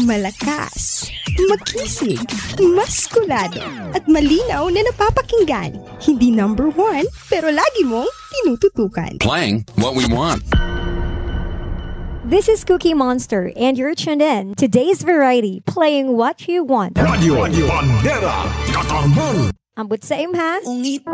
Malakas, makisig, maskulado, at malinaw na napapakinggan. Hindi number one, pero lagi mong tinututukan. Playing what we want. This is Cookie Monster, and you're tuned in to Today's Variety, playing what you want. Radio Bandera Katarman. Ambot sa imha.